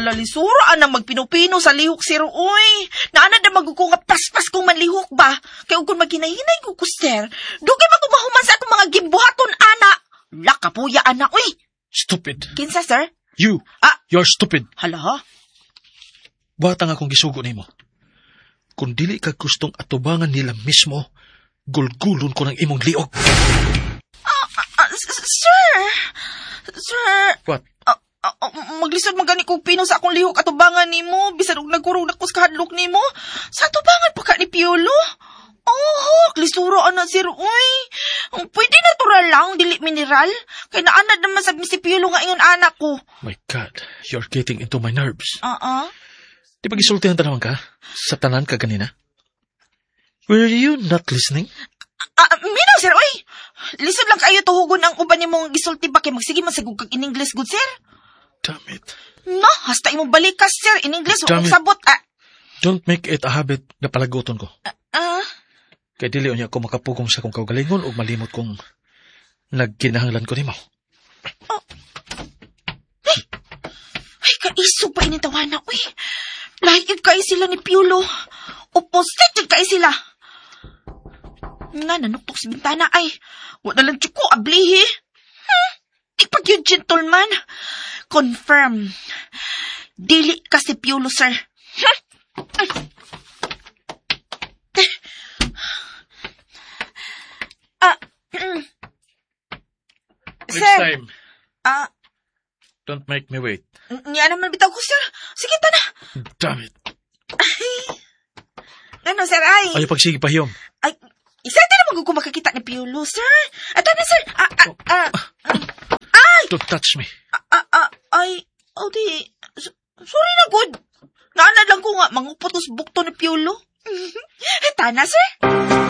Alalisura na magpinupino sa lihok sir, uy. Naana na maguko nga paspas kong manlihok ba? Kaya kung maghinay-hinay ko sir, dugay magumahuman sa akong mga gimbuhaton, ana. Lakapuya, ana, uy. Stupid. Kinsa, sir? You're stupid. Hala? Batang akong gisugo nimo. Kung dili ka gustong atubangan nila mismo, gulgulon ko ng imong liog. Sir. What? Maglisod magani kong pino sa akong lihok atubangan nimo, bisan og nagkurong nakos kahadlok nimo. Sa atubangan pa ka ni Piolo? Oh, lisuro ana sir, uy. Pwede natural lang, dili mineral. Kay naanad naman sa si Piolo nga ingon anak ko. My God, you're getting into my nerves. Uh-uh. Di ba gisultihan tanawan ka? Sa tanan ka ganina? Were you not listening? Minaw sir, uy. Lisod lang kayo tuhugon ang uban niyo mong gisulti ba kay magsige man sigug kag in English good sir? Damn it. No, hasta imong balikas sir in English Damn ug it. sabot. Don't make it a habit na palaguton ko. Kaya dili niya ako makapugong sa kong kaugalingon o malimot kong nagkinahanglan ko nimo. Ay, kaiso pa initawana, uy. Lahig kayo sila ni Piolo. Opposite kayo sila. Nga, nanuktok sa bintana, ay. Wala lang tsuko, ablihi. Di pag yun, gentleman. Confirm. Dili ka si Piolo, sir. Next Sir. time, don't make me wait. Niya naman bitaw ko, sir. Sige, tana. Damn it. Ano, sir, ay. Ayaw pagsige pa hiyom. Ay, isa na naman makakita ni Piolo, sir. Ato na, sir. Ay! Don't touch me. Ay, di. Sorry na, good. Naanad lang ko nga, mangupotos bukto ni Piolo. Tana, sir.